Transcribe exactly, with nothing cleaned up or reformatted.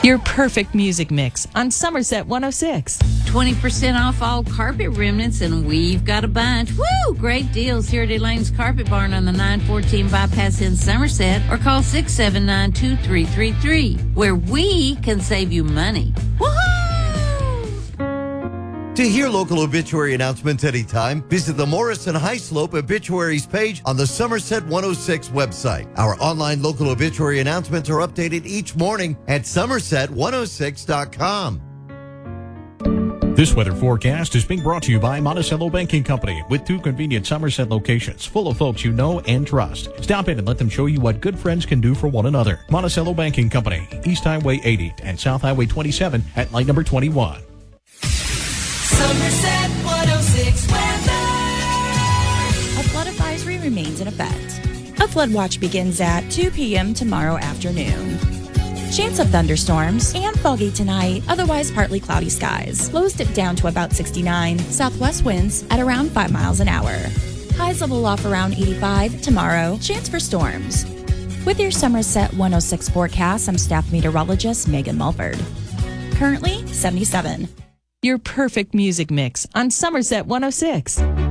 Your perfect music mix on Somerset one oh six. twenty percent off all carpet remnants, and we've got a bunch. Woo! Great deals here at Elaine's Carpet Barn on the nine fourteen bypass in Somerset, or call six seven nine, two three three three, where we can save you money. Woohoo! To hear local obituary announcements anytime, visit the Morrison Highslope Obituaries page on the Somerset one oh six website. Our online local obituary announcements are updated each morning at somerset one oh six dot com. This weather forecast is being brought to you by Monticello Banking Company, with two convenient Somerset locations full of folks you know and trust. Stop in and let them show you what good friends can do for one another. Monticello Banking Company, East Highway eighty and South Highway twenty-seven at light number twenty-one. Somerset one oh six weather. A flood advisory remains in effect. A flood watch begins at two p.m. tomorrow afternoon. Chance of thunderstorms and foggy tonight, otherwise partly cloudy skies. Lows dip down to about sixty-nine, southwest winds at around five miles an hour. Highs level off around eighty-five tomorrow, chance for storms. With your Somerset one oh six forecast, I'm staff meteorologist Megan Mulford. Currently seventy-seven. Your perfect music mix on Somerset one oh six.